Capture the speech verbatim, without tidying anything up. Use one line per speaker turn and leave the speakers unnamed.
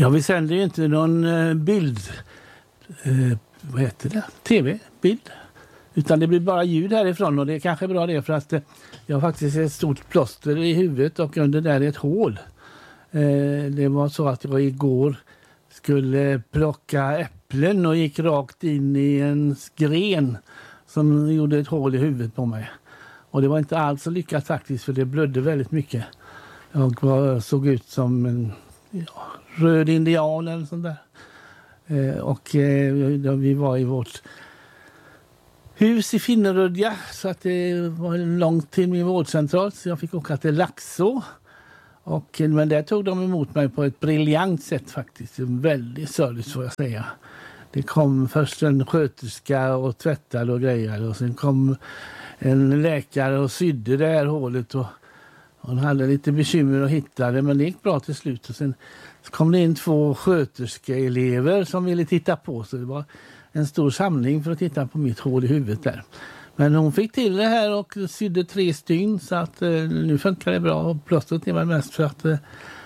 Ja, vi sänder ju inte någon eh, bild, eh, vad heter det? Tv-bild. Utan det blir bara ljud härifrån, och det är kanske bra det, för att eh, jag har faktiskt ett stort plåster i huvudet och under där är ett hål. Eh, det var så att jag igår skulle plocka äpplen och gick rakt in i en gren som gjorde ett hål i huvudet på mig. Och det var inte alls så lyckat faktiskt, för det blödde väldigt mycket. Jag var, såg ut som en ja, röd indian eller sånt där. Eh, och eh, vi var i vårt hus i Finnerödja, så att det var långt till min vårdcentral, så jag fick åka till Laxå. Och, men där tog de emot mig på ett briljant sätt faktiskt. En väldig service får jag säga. Det kom först en sköterska och tvättade och grejade, och sen kom en läkare och sydde det här hålet, och hon hade lite bekymmer att hitta det, men det gick bra till slut. Och sen kom det in två sköterskeelever som ville titta på, så det var en stor samling för att titta på mitt hål i huvudet där. Men hon fick till det här och sydde tre stygn, så att eh, nu funkar det bra. Och plåstret är väl mest för att eh,